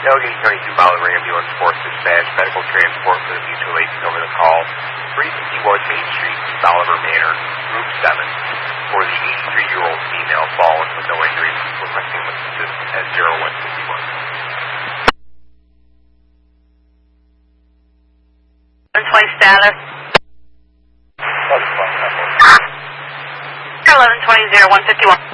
832 Bolivar Ambulance Force Dispatch, medical transport for the mutual aid over the call. 351 Main Street, Bolivar Manor, Room 7. For the 83-year-old female fallen with no injuries, requesting assistance at 0151. 1120 status. 1120 0151.